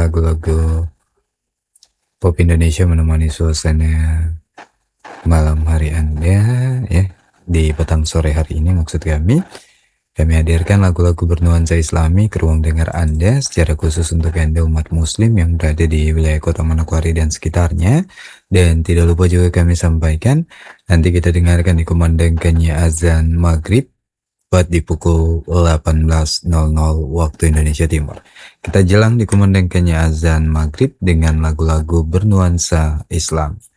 lagu-lagu pop Indonesia menemani suasana malam hari Anda ya, di petang sore hari ini maksud kami. Kami hadirkan lagu-lagu bernuansa Islami ke ruang dengar Anda secara khusus untuk Anda umat muslim yang berada di wilayah Kota Manokwari dan sekitarnya. Dan tidak lupa juga kami sampaikan, nanti kita dengarkan dikumandangkannya azan maghrib tepat di pukul 18.00 waktu Indonesia Timur. Kita jelang dikumandangkannya azan maghrib dengan lagu-lagu bernuansa Islam.